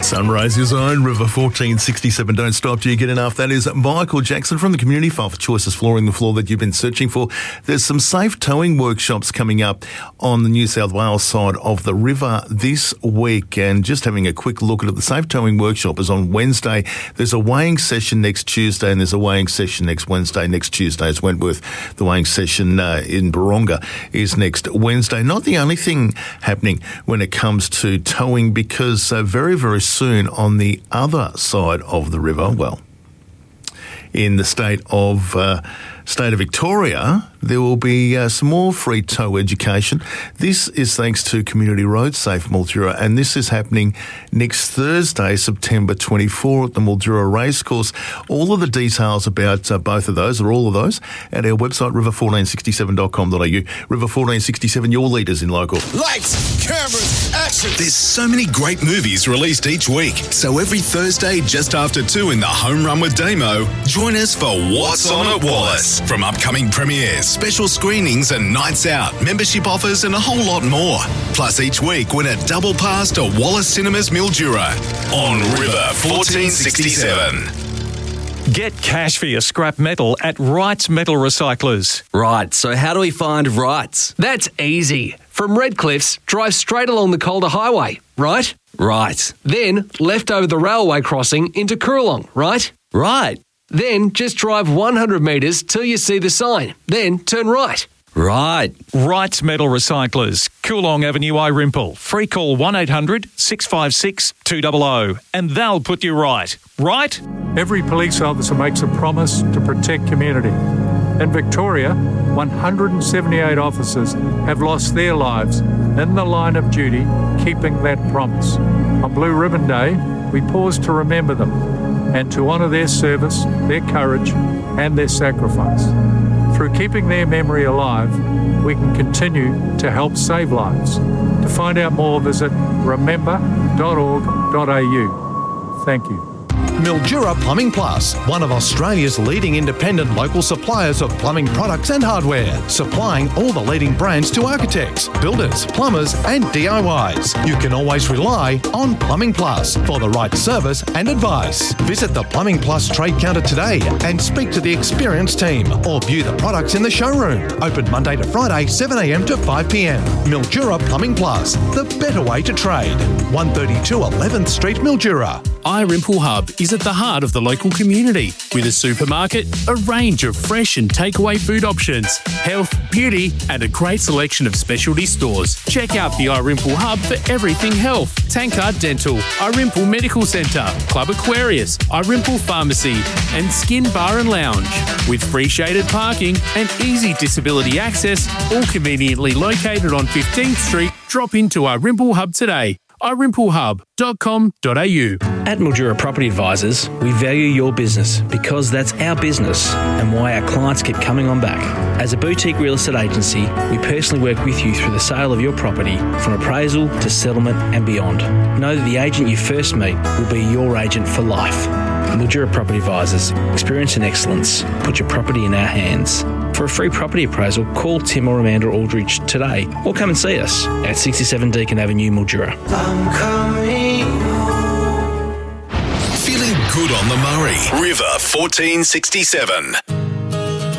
Sunrise is on River 1467. Don't stop till you get enough. That is Michael Jackson from the Community File for Choices Flooring, the floor that you've been searching for. There's some safe towing workshops coming up on the New South Wales side of the river this week. And just having a quick look at it, the safe towing workshop is on Wednesday. There's a weighing session next Tuesday and there's a weighing session next Wednesday. Next Tuesday is Wentworth. The weighing session in Baronga is next Wednesday. Not the only thing happening when it comes to towing, because very, very soon on the other side of the river, well, in the state of Victoria, there will be some more free tow education. This is thanks to Community Road Safe Mildura, and this is happening next Thursday, September 24 at the Mildura Racecourse. All of the details about both of those, or all of those, at our website, river1467.com.au. River 1467, your leaders in local. Lights, cameras, action. There's so many great movies released each week. So every Thursday, just after 2 in the Home Run with Damo, join us for What's On at Wallace. From upcoming premieres, special screenings and nights out, membership offers and a whole lot more. Plus each week win a double pass to Wallace Cinemas Mildura on River 1467. Get cash for your scrap metal at Wrights Metal Recyclers. Right, so how do we find Wrights? That's easy. From Redcliffs, drive straight along the Calder Highway, right? Right. Then left over the railway crossing into Coorong, right? Right. Then just drive 100 metres till you see the sign. Then turn right. Right. Wrights Metal Recyclers, Coorong Avenue, Irimple. Free call 1800 656 200 and they'll put you right. Right? Every police officer makes a promise to protect community. In Victoria, 178 officers have lost their lives in the line of duty, keeping that promise. On Blue Ribbon Day, we pause to remember them and to honour their service, their courage and their sacrifice. Through keeping their memory alive, we can continue to help save lives. To find out more, visit remember.org.au. Thank you. Mildura Plumbing Plus, one of Australia's leading independent local suppliers of plumbing products and hardware, supplying all the leading brands to architects, builders, plumbers and DIYs. You can always rely on Plumbing Plus for the right service and advice. Visit the Plumbing Plus trade counter today and speak to the experienced team, or view the products in the showroom. Open Monday to Friday, 7am to 5pm. Mildura Plumbing Plus, the better way to trade. 132 11th Street, Mildura. Irimple Hub is at the heart of the local community, with a supermarket, a range of fresh and takeaway food options, health, beauty and a great selection of specialty stores. Check out the Irimple Hub for everything health. Tankard Dental, Irimple Medical Centre, Club Aquarius, Irimple Pharmacy and Skin Bar and Lounge. With free shaded parking and easy disability access, all conveniently located on 15th Street, drop into Irimple Hub today. irimplehub.com.au. At Mildura Property Advisors, we value your business because that's our business and why our clients keep coming on back. As a boutique real estate agency, we personally work with you through the sale of your property, from appraisal to settlement and beyond. Know that the agent you first meet will be your agent for life. Mildura Property Advisors, experience and excellence. Put your property in our hands. For a free property appraisal, call Tim or Amanda Aldridge today, or come and see us at 67 Deakin Avenue, Mildura. I'm coming home. Feeling good on the Murray. River 1467.